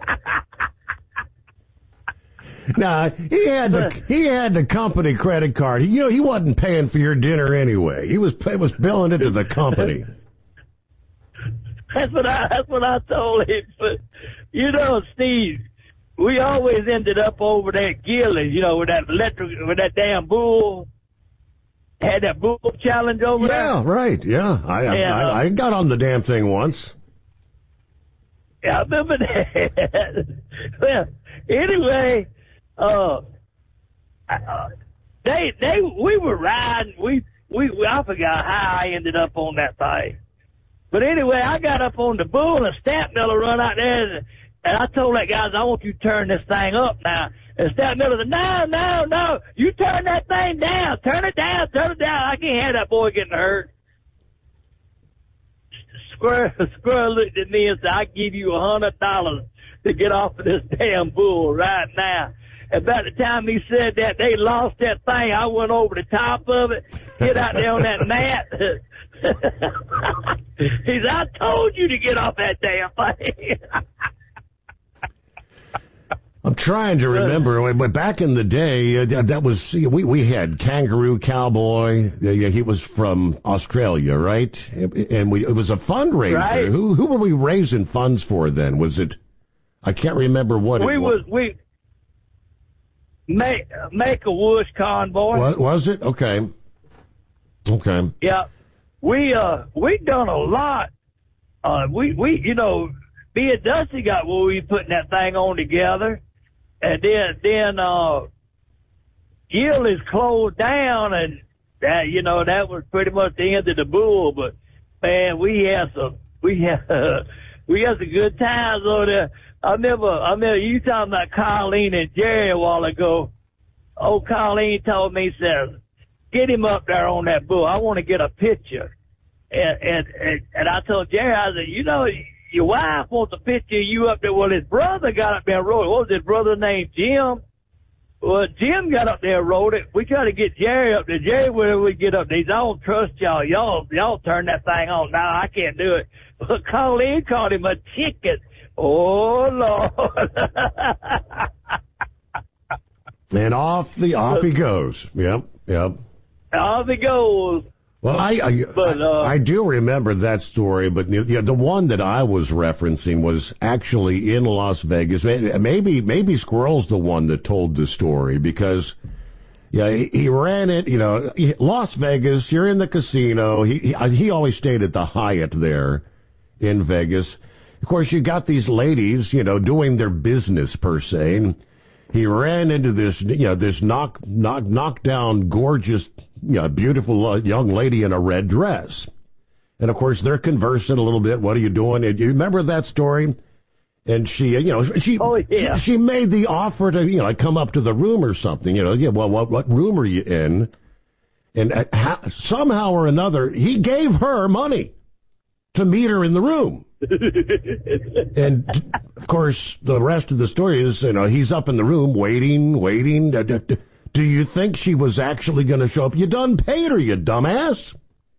Nah, he had the he had the company credit card. You know, he wasn't paying for your dinner anyway. He was pay, was billing it to the company. That's what I that's what I told him. But you know, Steve, we always ended up over there at Gillies, you know, with that electric with that damn bull. Had that bull challenge over yeah, there. Yeah, right. Yeah, I I, and, uh, I I got on the damn thing once. Yeah, I remember that. Well, anyway. Uh, uh, they, they, we were riding, we, we, I forgot how I ended up on that thing. But anyway, I got up on the bull and Stat Miller run out there and, and I told that guy, I want you to turn this thing up now. And Stat Miller said, no, no, no, you turn that thing down, turn it down, turn it down. I can't have that boy getting hurt. Squirrel, Squirrel looked at me and said, I give you a hundred dollars to get off of this damn bull right now. About the time he said that, they lost that thing. I went over the top of it, get out there on that mat. He said, I told you to get off that damn thing. I'm trying to remember. But back in the day, uh, that was we we had Kangaroo Cowboy. Uh, he was from Australia, right? And we it was a fundraiser. Right. Who who were we raising funds for then? Was it? I can't remember what we it was. was we. Make, make a Wish convoy. What was it? Okay. Okay. Yeah. We, uh, we done a lot. Uh, we, we, you know, me and Dusty got where we putting that thing on together. And then, then, uh, Gill is closed down and that, you know, that was pretty much the end of the bull. But man, we had some, we had, uh, we had some good times over there. I remember, I remember you talking about Colleen and Jerry a while ago. Old Colleen told me, says, get him up there on that bull. I want to get a picture. And, and, and, and I told Jerry, I said, you know, your wife wants a picture of you up there. Well, his brother got up there and rode it. What was his brother named Jim? Well, Jim got up there and rode it. We tried to get Jerry up there. Jerry, where we get up there, he said, I don't trust y'all. Y'all, y'all turn that thing on. No, I can't do it. But Colleen called him a chicken. Oh, Lord. And off the off he goes. Yep, yep. Off he goes. Well, I I, but, uh, I I do remember that story, but yeah, the one that I was referencing was actually in Las Vegas. Maybe maybe Squirrel's the one that told the story because yeah, he, he ran it. You know, Las Vegas. You're in the casino. He he, he always stayed at the Hyatt there in Vegas. Of course, you got these ladies, you know, doing their business per se. And he ran into this, you know, this knock, knock, knock down, gorgeous, you know, beautiful uh, young lady in a red dress. And of course, they're conversing a little bit. What are you doing? And you remember that story? And she, you know, she, oh, yeah. she, she made the offer to, you know, like come up to the room or something, you know, yeah, well, what, what room are you in? And uh, how, somehow or another, he gave her money to meet her in the room. And, of course, the rest of the story is, you know, he's up in the room waiting, waiting. Do you think she was actually going to show up? You done paid her, you dumbass.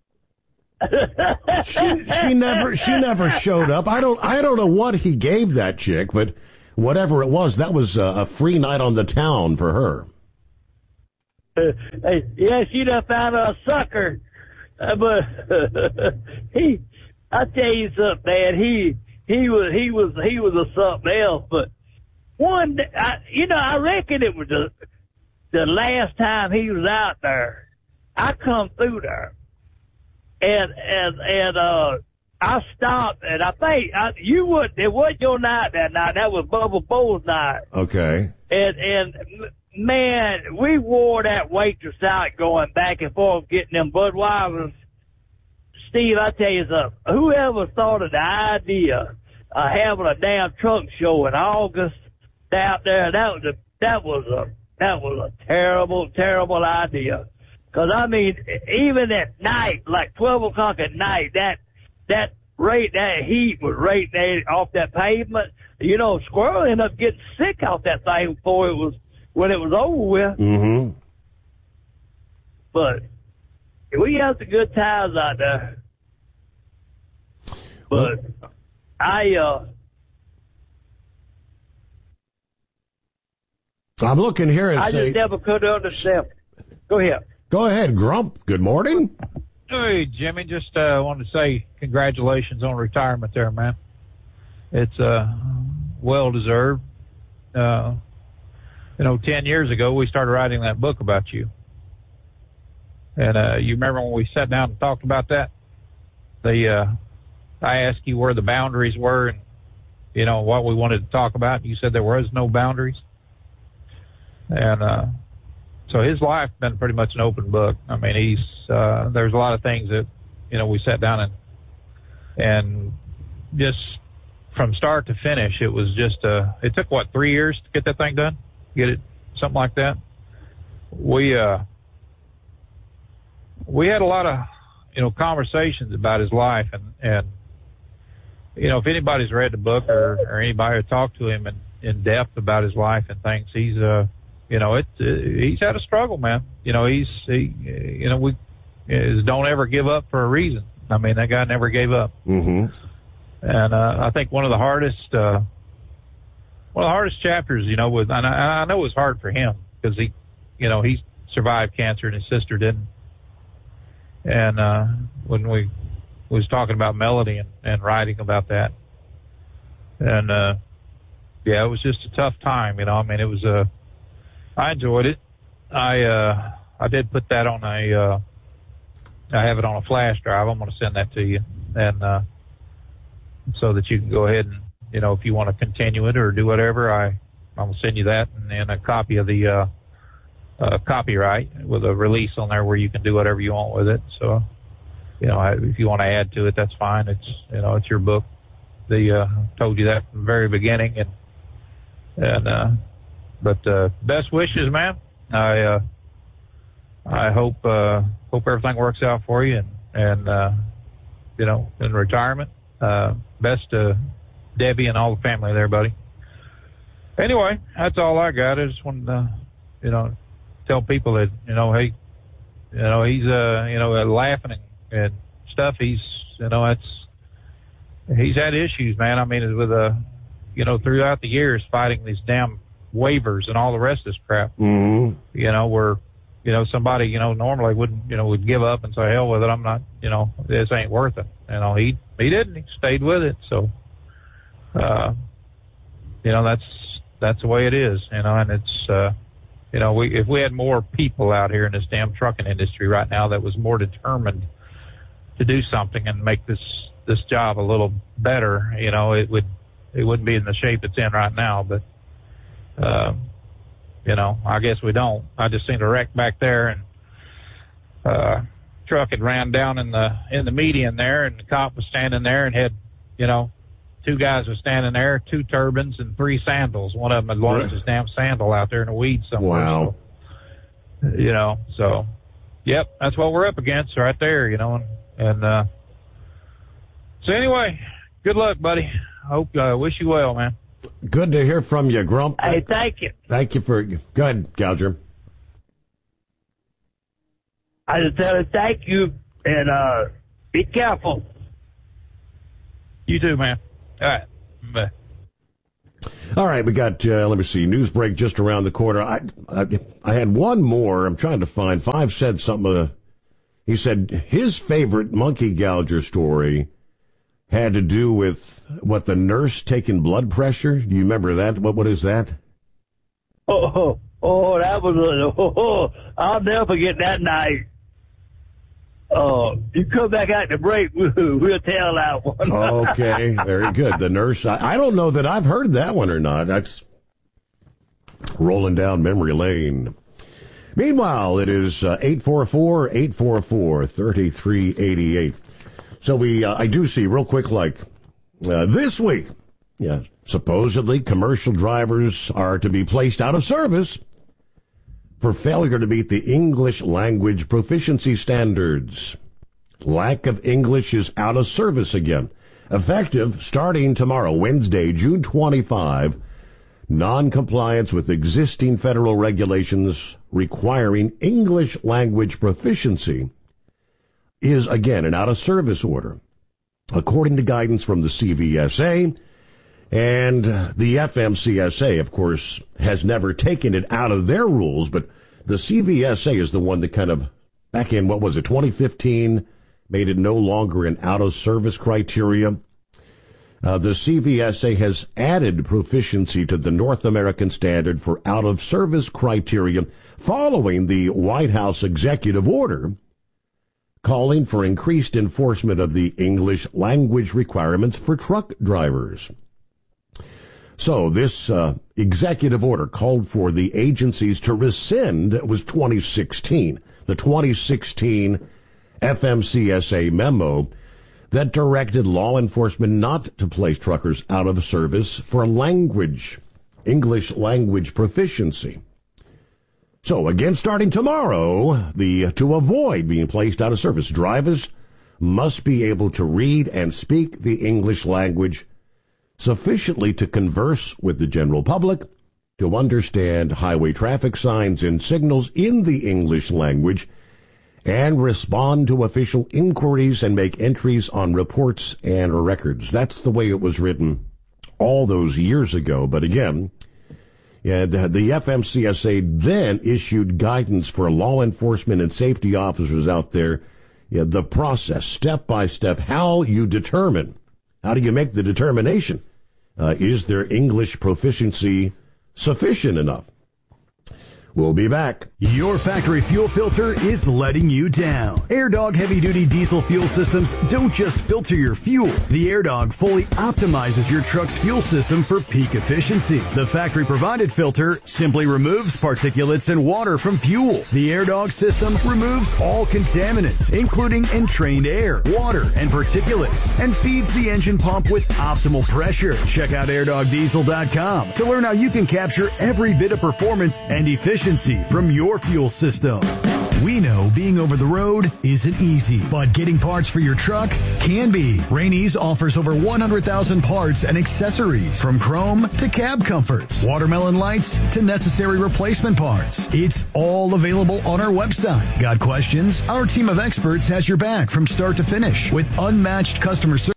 she, she never, she never showed up. I don't, I don't know what he gave that chick, but whatever it was, that was a, a free night on the town for her. Uh, hey, yeah, she done found a sucker, uh, but he, I tell you something, man. He, he was, he was, he was a something else. But one, day, I, you know, I reckon it was the, the last time he was out there. I come through there. And, and, and, uh, I stopped and I think I, you would, it wasn't your night that night. That was Bubba Bull's night. Okay. And, and, man, we wore that waitress out going back and forth getting them Budweisers. Steve, I tell you something. Whoever thought of the idea of having a damn truck show in August out there, that was a, that was a, that was a terrible, terrible idea. Cause I mean, even at night, like twelve o'clock at night, that, that rate, that heat was radiating off that pavement. You know, squirrel ended up getting sick off that thing before it was, when it was over with. Mm-hmm. But we had some good times out there. But well, I, uh, I'm looking here and I say, just never could understand. Go ahead. Go ahead, Grump. Good morning. Hey, Jimmy. Just uh, wanted to say congratulations on retirement there, man. It's uh, well deserved. Uh, you know, ten years ago, we started writing that book about you. And uh, you remember when we sat down and talked about that? The, uh, I asked you where the boundaries were and, you know, what we wanted to talk about. You said there was no boundaries. And uh, so his life has been pretty much an open book. I mean, he's uh, there's a lot of things that, you know, we sat down and, and just from start to finish, it was just, uh, it took, what, three years to get that thing done? Get it, something like that. We, uh, we had a lot of, you know, conversations about his life and, and, you know, if anybody's read the book or, or anybody or talked to him in, in depth about his life and things, he's, uh, you know, it, uh, he's had a struggle, man. You know, he's, he, you know, we is don't ever give up for a reason. I mean, that guy never gave up. Mm-hmm. And, uh, I think one of the hardest, uh, one of the hardest chapters, you know, was, and I, I know it was hard for him because he, you know, he survived cancer and his sister didn't. And, uh, when we was talking about Melody and, and writing about that. And, uh, yeah, it was just a tough time, you know, I mean, it was, uh, I enjoyed it. I, uh, I did put that on a, uh, I have it on a flash drive. I'm going to send that to you. And, uh, so that you can go ahead and, you know, if you want to continue it or do whatever, I, I'm going to send you that and then a copy of the, uh, uh, copyright with a release on there where you can do whatever you want with it. So, you know, if you want to add to it, that's fine. It's, you know, it's your book. The, uh, told you that from the very beginning and, and, uh, but, uh, best wishes, man. I, uh, I hope, uh, hope everything works out for you and, and, uh, you know, in retirement, uh, best to Debbie and all the family there, buddy. Anyway, that's all I got. I just wanted to, you know, tell people that, you know, hey, you know, he's, uh, you know, laughing and, and stuff. He's, you know, that's, he's had issues, man. I mean, with, uh, you know, throughout the years fighting these damn waivers and all the rest of this crap, mm-hmm. you know, where, you know, somebody, you know, normally wouldn't, you know, would give up and say, hell with it. I'm not, you know, this ain't worth it. You know, he, he didn't, he stayed with it. So, uh, you know, that's, that's the way it is, you know, and it's, uh, you know, we, if we had more people out here in this damn trucking industry right now that was more determined to do something and make this, this job a little better, you know, it would, it wouldn't be in the shape it's in right now. But, uh, you know, I guess we don't. I just seen a wreck back there and, uh, truck had ran down in the, in the median there and the cop was standing there and had, you know, two guys were standing there, two turbans and three sandals. One of them had launched his damn sandal out there in a weed somewhere. Wow. So, you know, so, yep, that's what we're up against right there, you know. And, and uh, so anyway, good luck, buddy. I hope, uh, wish you well, man. Good to hear from you, Grump. Hey, thank you. Thank you for, go ahead, Gouger. I just tell you thank you, and uh, be careful. You too, man. All right. Bye. All right, we got, uh, let me see, news break just around the corner. I, I I had one more. I'm trying to find. Five said something. Uh, he said his favorite monkey gouger story had to do with, what, the nurse taking blood pressure? Do you remember that? What What is that? Oh, oh, oh that was a, oh, oh, I'll never forget that night. Oh, you come back out to break, we'll, we'll tell that one. Okay, very good. The nurse, I, I don't know that I've heard that one or not. That's rolling down memory lane. Meanwhile, it is uh, eight four four, eight four four, three three eight eight. So we, uh, I do see real quick, like, uh, this week, yeah, supposedly commercial drivers are to be placed out of service for failure to meet the English language proficiency standards. Lack of English is out of service again. Effective starting tomorrow, Wednesday, June twenty-fifth, non-compliance with existing federal regulations requiring English language proficiency is again an out-of-service order. According to guidance from the C V S A, and the F M C S A, of course, has never taken it out of their rules, but the C V S A is the one that kind of, back in, what was it, twenty fifteen, made it no longer an out-of-service criteria. Uh, the C V S A has added proficiency to the North American standard for out-of-service criteria following the White House executive order calling for increased enforcement of the English language requirements for truck drivers. So this uh, executive order called for the agencies to rescind, it was twenty sixteen, the twenty sixteen F M C S A memo that directed law enforcement not to place truckers out of service for language, English language proficiency. So again, starting tomorrow, the to avoid being placed out of service, drivers must be able to read and speak the English language sufficiently to converse with the general public, to understand highway traffic signs and signals in the English language, and respond to official inquiries and make entries on reports and records. That's the way it was written all those years ago. But again, yeah, the, the F M C S A then issued guidance for law enforcement and safety officers out there, yeah, the process, step by step, how you determine, how do you make the determination? Uh, is their English proficiency sufficient enough? We'll be back. Your factory fuel filter is letting you down. AirDog heavy-duty diesel fuel systems don't just filter your fuel. The AirDog fully optimizes your truck's fuel system for peak efficiency. The factory-provided filter simply removes particulates and water from fuel. The AirDog system removes all contaminants, including entrained air, water, and particulates, and feeds the engine pump with optimal pressure. Check out air dog diesel dot com to learn how you can capture every bit of performance and efficiency from your fuel system. We know being over the road isn't easy, but getting parts for your truck can be. Rainey's offers over one hundred thousand parts and accessories, from chrome to cab comforts, watermelon lights to necessary replacement parts. It's all available on our website. Got questions? Our team of experts has your back from start to finish with unmatched customer service.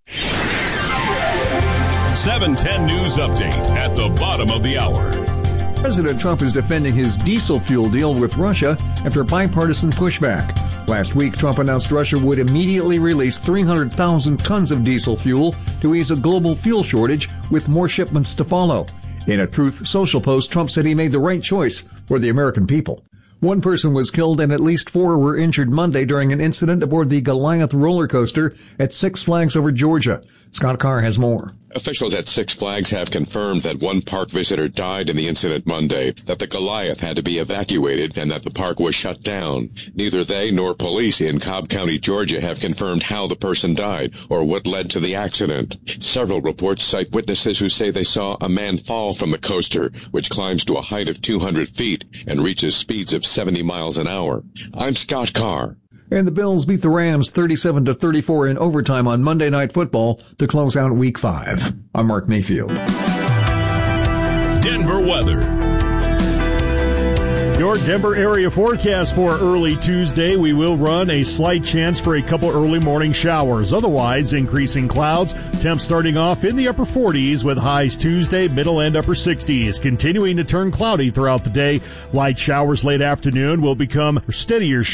seven ten News Update at the bottom of the hour. President Trump is defending his diesel fuel deal with Russia after bipartisan pushback. Last week, Trump announced Russia would immediately release three hundred thousand tons of diesel fuel to ease a global fuel shortage, with more shipments to follow. In a Truth Social post, Trump said he made the right choice for the American people. One person was killed and at least four were injured Monday during an incident aboard the Goliath roller coaster at Six Flags over Georgia. Scott Carr has more. Officials at Six Flags have confirmed that one park visitor died in the incident Monday, that the Goliath had to be evacuated, and that the park was shut down. Neither they nor police in Cobb County, Georgia, have confirmed how the person died or what led to the accident. Several reports cite witnesses who say they saw a man fall from the coaster, which climbs to a height of two hundred feet and reaches speeds of seventy miles an hour. I'm Scott Carr. And the Bills beat the Rams thirty-seven to thirty-four in overtime on Monday Night Football to close out Week five. I'm Mark Mayfield. Denver weather. Your Denver area forecast for early Tuesday. We will run a slight chance for a couple early morning showers. Otherwise, increasing clouds. Temps starting off in the upper forties with highs Tuesday, middle and upper sixties. Continuing to turn cloudy throughout the day. Light showers late afternoon will become steadier showers